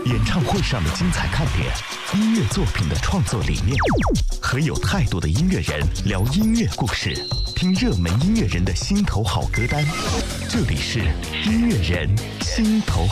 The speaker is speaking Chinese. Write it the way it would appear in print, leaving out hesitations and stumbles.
演唱会上的精彩看点，音乐作品的创作理念，和有态度的音乐人聊音乐故事，听热门音乐人的心头好歌单。这里是音乐人心头